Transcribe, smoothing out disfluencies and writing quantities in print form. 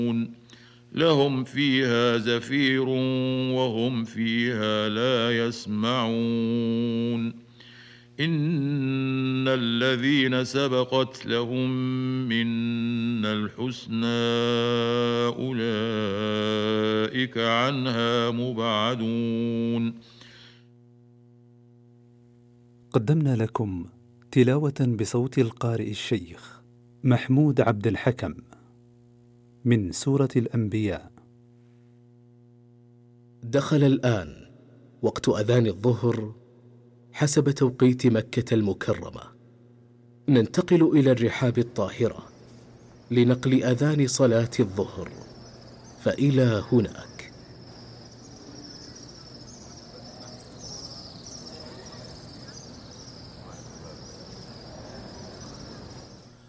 لهم فيها زفير وهم فيها لا يسمعون إن الذين سبقت لهم منا الحسنى أولئك عنها مبعدون. قدمنا لكم تلاوة بصوت القارئ الشيخ محمود عبد الحكم من سورة الأنبياء. دخل الآن وقت أذان الظهر حسب توقيت مكة المكرمة. ننتقل إلى الرحاب الطاهرة لنقل أذان صلاة الظهر، فإلى هناك.